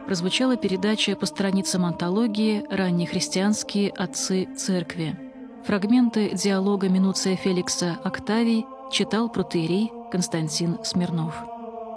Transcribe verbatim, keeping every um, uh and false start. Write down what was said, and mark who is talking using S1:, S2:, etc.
S1: прозвучала передача по страницам антологии «Раннехристианские отцы церкви». Фрагменты диалога Минуция Феликса Октавий читал протоиерей Константин Смирнов.